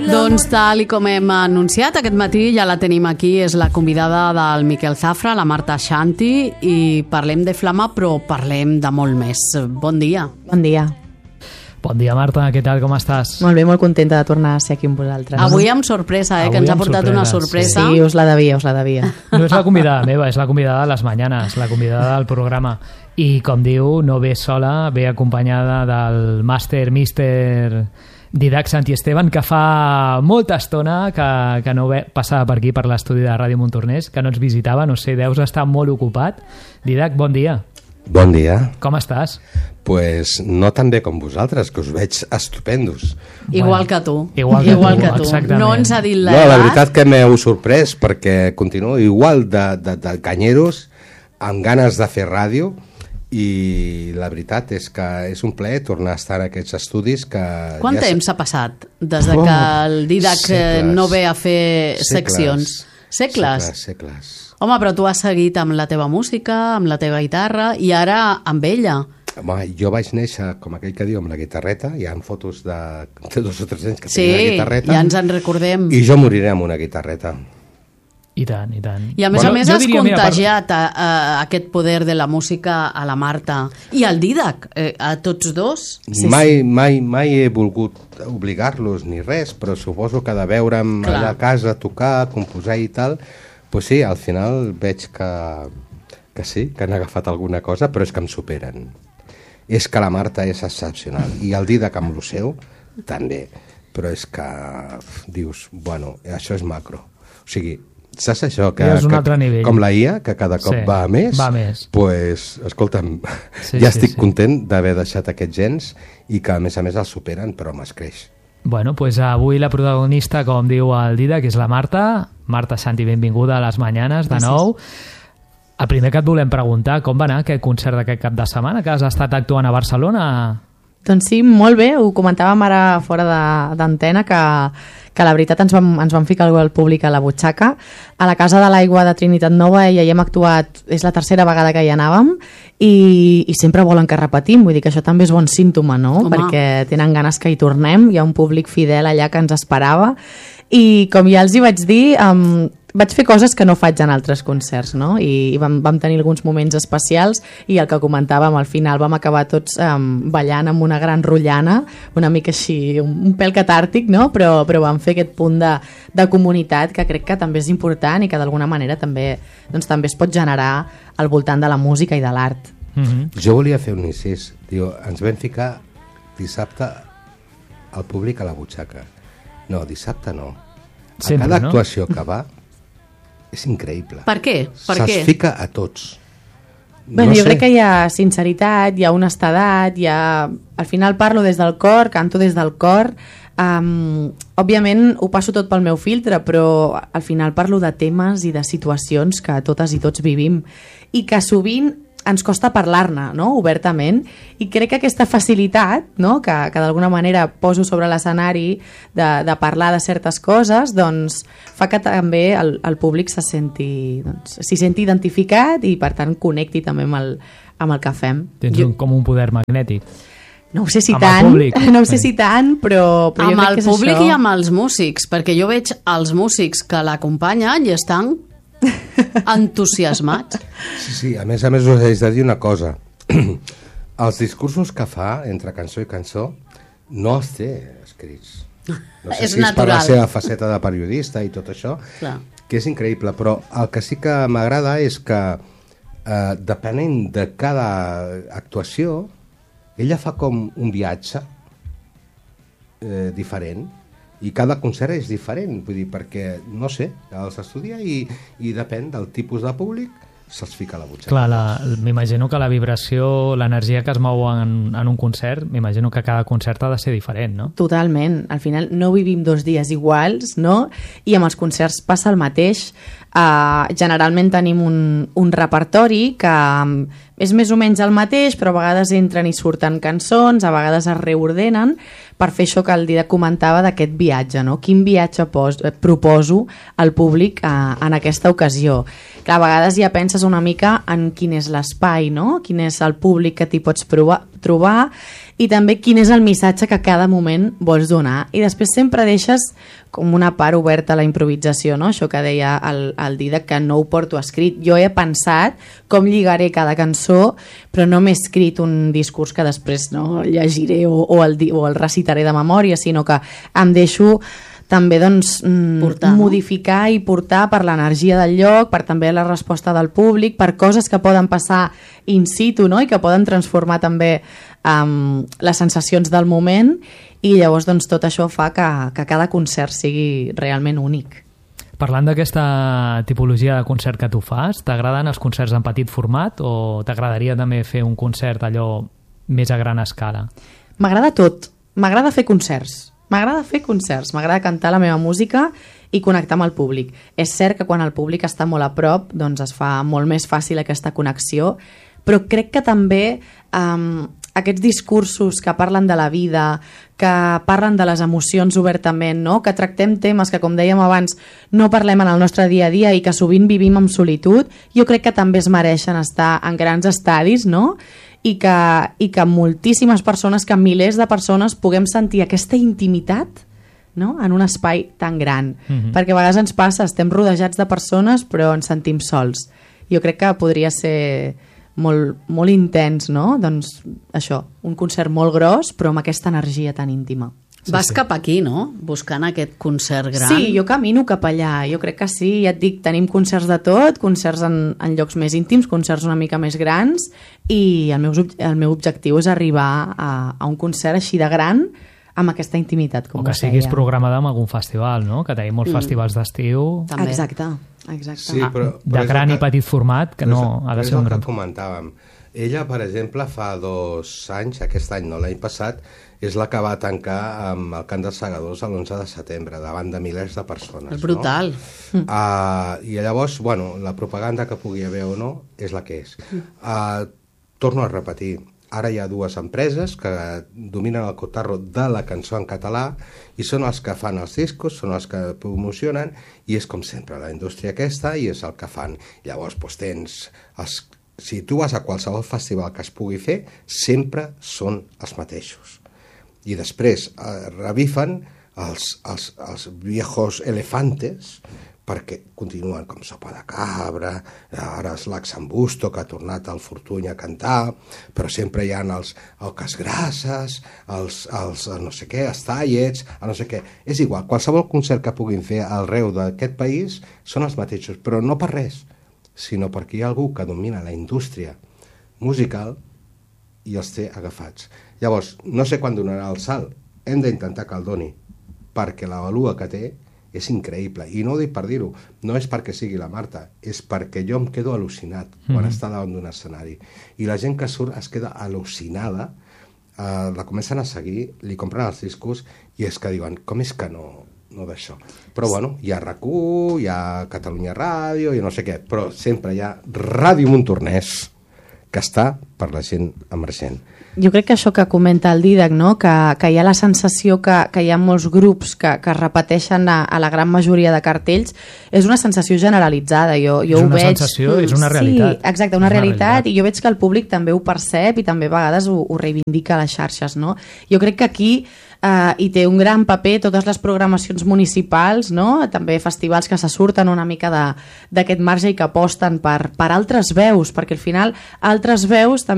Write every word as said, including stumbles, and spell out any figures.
Doncs tal i com hem anunciat, aquest matí ja la tenim aquí, és la convidada del Miquel Zafra, la Marta Xanti, i parlem de Flama, però parlem de molt més. Bon dia. Bon dia. Bon dia, Marta, què tal, com estàs? Molt bé, molt contenta de tornar a ser aquí amb vosaltres. Avui amb sorpresa, eh, Avui que ens ha amb portat sorpresa, una sorpresa. Sí, us la devia, us la devia. No és la convidada meva, és la convidada de les mañanes, la convidada del programa. I, com diu, no ve sola, ve acompanyada del màster míster Didac Santi Esteban, que fa molta estona que, que no ve, passava per aquí, per l'estudi de Ràdio Montornès, que no ens visitava, no sé, deus estar molt ocupat. Didac, bon dia. Bon dia. Com estàs? Pues no tan bé com vosaltres, que us veig estupendos. Igual Bueno, que tu. igual que igual tu, que tu. exactament. No ens ha dit No, l'edat. la veritat que m'heu sorprès, perquè continuo igual de, de, de canyeros, amb ganes de fer ràdio, i la veritat és que és un plaer tornar a estar en aquests estudis que... Quant ja temps se- ha passat des de Oh, que el Didac eh, segles. no ve a fer Segles. seccions? Segles? Segles, segles. Home, però tu has seguit amb la teva música, amb la teva guitarra, i ara amb ella. Home, jo vaig néixer, com aquell que diu, amb la guitarreta. Hi ha fotos de, de dos o tres anys que Sí, tenia la guitarreta. ja ens en recordem. I jo moriré amb una guitarreta. I tant, i tant. I a més Bueno, a més jo has diria, mira, per- contagiat a, a, aquest poder de la música a la Marta i al Didac, eh, a tots dos. Sí, mai, mai, mai he volgut obligar-los ni res, però suposo que de veure'm Clar. allà a casa tocar, composar i tal, pues sí, al final veig que, que sí, que han agafat alguna cosa, però és que em superen. És que la Marta és excepcional, i el Didac amb lo seu també, però és que uf, dius, bueno, això és macro. O sigui, saps això? Que, Ja és un que, altre nivell. com la I A, que cada cop Sí, va a més, va a més. pues, escolta'm, Sí, ja sí, estic sí. content d'haver deixat aquests gens i que a més a més els superen, però m'escreix. Bueno, pues avui la protagonista, com diu el Didac, és la Marta. Marta Santi, benvinguda a les mañanes de Gràcies. nou. El primer que et volem preguntar, com va anar aquest concert d'aquest cap de setmana, que has estat actuant a Barcelona? Doncs sí, molt bé, ho comentàvem ara fora de- d'antena, que, que la veritat ens vam, ens vam ficar el públic a la butxaca. A la Casa de l'Aigua de Trinitat Nova i hi hem actuat, és la tercera vegada que hi anàvem, i, i sempre volen que repetim, vull dir que això també és bon símptoma, no? Home. Perquè tenen ganes que hi tornem, hi ha un públic fidel allà que ens esperava, i com ja els hi vaig dir, um, vaig fer coses que no faig en altres concerts, no? I, i vam, vam tenir alguns moments especials, i el que comentàvem, al final vam acabar tots um, ballant amb una gran rotllana, una mica així, un, un pèl catàrtic, no? Però, però vam fer aquest punt de, de comunitat que crec que també és important i que d'alguna manera també, doncs, també es pot generar al voltant de la música i de l'art. Mm-hmm. Jo volia fer un incís. Diu, ens vam ficar dissabte al públic a la butxaca. No, dissabte no. A Sempre, cada no? actuació que va és increïble. Per què? Per Se'ls què? fica a tots. Bé, jo crec que hi ha sinceritat, hi ha honestedat, hi ha... Al final parlo des del cor, canto des del cor. Um, òbviament ho passo tot pel meu filtre, però al final parlo de temes i de situacions que totes i tots vivim i que sovint ens costa parlar-ne, no? Obertament, i crec que aquesta facilitat, no? que, que d'alguna manera poso sobre l'escenari de, de parlar de certes coses, doncs fa que també el, el públic se senti, doncs, s'hi senti identificat i per tant connecti també amb el, amb el que fem. Tens Jo- un, com un poder magnètic. no ho sé si Amb el tant, públic. no ho sé si tant, però, però jo Amb crec el que és públic això. i amb els músics, perquè jo veig els músics que l'acompanyen i estan entusiasmats. Sí, sí, a més a més us haig de dir una cosa. Els discursos que fa entre cançó i cançó no els té escrits. No sé És si és per la natural. seva faceta de periodista i tot això, Clar. que és increïble, però el que sí que m'agrada és que eh, depenent de cada actuació ella fa com un viatge eh, diferent i cada concert és diferent, vull dir, perquè, no sé, els estudia i, i depèn del tipus de públic se'ls fica a la butxaca. Clar, la- m'imagino que la vibració, l'energia que es mou en, en un concert, m'imagino que cada concert ha de ser diferent, no? Totalment, al final no vivim dos dies iguals, no? I amb els concerts passa el mateix. Uh, generalment tenim un, un repertori que um, és més o menys el mateix, però a vegades entren i surten cançons, a vegades es reordenen, per fer això que el Didac comentava d'aquest viatge, no? Quin viatge pos, eh, proposo al públic uh, en aquesta ocasió. clar, a vegades ja penses una mica en quin és l'espai, no? Quin és el públic que t'hi pots provar, trobar i també quin és el missatge que a cada moment vols donar. I després sempre deixes com una part oberta a la improvisació, no? Això que deia el, el Dídac, que no ho porto escrit. Jo he pensat com lligaré cada cançó, però no m'he escrit un discurs que després no llegiré o, o, el, o el recitaré de memòria, sinó que em deixo també doncs, portar, modificar no? i portar per l'energia del lloc, per també la resposta del públic, per coses que poden passar in situ, no? I que poden transformar també um, les sensacions del moment, i llavors doncs, tot això fa que, que cada concert sigui realment únic. Parlant d'aquesta tipologia de concert que tu fas, t'agraden els concerts en petit format o t'agradaria també fer un concert allò més a gran escala? M'agrada tot, m'agrada fer concerts. M'agrada fer concerts, m'agrada cantar la meva música i connectar amb el públic. És cert que quan el públic està molt a prop doncs es fa molt més fàcil aquesta connexió, però crec que també um, aquests discursos que parlen de la vida, que parlen de les emocions obertament, no? Que tractem temes que, com dèiem abans, no parlem en el nostre dia a dia i que sovint vivim amb solitud, jo crec que també es mereixen estar en grans estadis, no? I que, i que moltíssimes persones, que milers de persones puguem sentir aquesta intimitat, no? En un espai tan gran. Mm-hmm. Perquè a vegades ens passa, estem rodejats de persones però ens sentim sols. Jo crec que podria ser molt, molt intens, no? Doncs això, un concert molt gros però amb aquesta energia tan íntima. Sí, Vas sí. cap aquí, no? Buscant aquest concert gran. Sí, jo camino cap allà, jo crec que sí, ja et dic, tenim concerts de tot, concerts en, en llocs més íntims, concerts una mica més grans, i el meu, el meu objectiu és arribar a, a un concert així de gran, amb aquesta intimitat, com o que siguis deia. Programada amb algun festival, no? Que tenim molts mm. festivals d'estiu. També. Exacte, exacte. Sí, però, però de gran i petit format, que no ha de ser un gran... És el que comentàvem. Ella, per exemple, fa dos anys, aquest any, no l'any passat, és la que va tancar amb el Cant dels Segadors l'onze de setembre, davant de milers de persones. És brutal. No? Uh, I llavors, bueno, la propaganda que pugui haver o no és la que és. Uh, torno a repetir, ara hi ha dues empreses que dominen el cotarro de la cançó en català i són els que fan els discos, són els que promocionen, i és com sempre, la indústria aquesta, i és el que fan. Llavors, doncs, tens els... Si tu vas a qualsevol festival que es pugui fer, sempre són els mateixos. I després eh, revifen els, els, els viejos elefantes perquè continuen com Sopa de Cabra, ara és l'Axambusto, que ha tornat al Fortuny a cantar, però sempre hi ha els Oques Grasses, els, els no sé què, els Tallets, no sé què. És igual, qualsevol concert que puguin fer arreu d'aquest país són els mateixos, però no per res, sinó perquè hi ha algú que domina la indústria musical i els té agafats. Llavors, no sé quan donarà el salt, hem d'intentar que el doni, perquè la valua que té és increïble, i no ho dic per dir-ho, no és perquè sigui la Marta, és perquè jo em quedo al·lucinat quan mm. està davant d'un escenari, i la gent que surt es queda al·lucinada, eh, la comencen a seguir, li compren els discos, i és que diuen, com és que no... no d'això. Però bueno, hi ha R A C U, hi ha Catalunya Ràdio, i no sé què, però sempre hi ha Ràdio Montornès, que està per la gent emergent. Jo crec que això que comenta el Dídac, no? que, que hi ha la sensació que, que hi ha molts grups que, que repeteixen a, a la gran majoria de cartells, és una sensació generalitzada. Jo, jo és ho una veig... sensació, és una realitat. Sí, exacte, una, una realitat, realitat, i jo veig que el públic també ho percep i també a vegades ho, ho reivindica a les xarxes. No? Jo crec que aquí Uh, i té un gran paper totes les programacions municipals, no? També festivals que se surten una mica d'aquest marge i que aposten per, per altres veus, perquè al final altres veus també